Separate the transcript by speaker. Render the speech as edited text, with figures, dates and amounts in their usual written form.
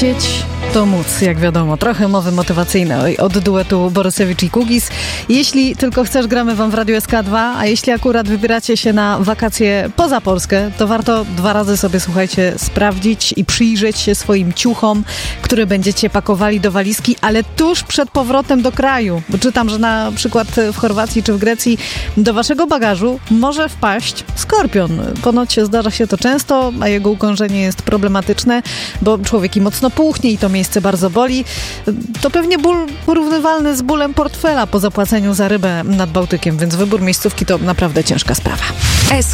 Speaker 1: Chcieć to móc, jak wiadomo. Trochę mowy motywacyjnej od duetu Borysewicz i Kugis. Jeśli tylko chcesz, gramy wam w Radiu SK2, a jeśli akurat wybieracie się na wakacje poza Polskę, to warto 2 razy sobie, słuchajcie, sprawdzić i przyjrzeć się swoim ciuchom, które będziecie pakowali do walizki, ale tuż przed powrotem do kraju. Bo czytam, że na przykład w Chorwacji czy w Grecji do waszego bagażu może wpaść skorpion. Ponoć zdarza się to często, a jego ukąszenie jest problematyczne, bo człowiek i mocno puchnie i to miejsce bardzo boli. To pewnie ból porównywalny z bólem portfela po zapłaceniu za rybę nad Bałtykiem, więc wybór miejscówki to naprawdę ciężka sprawa.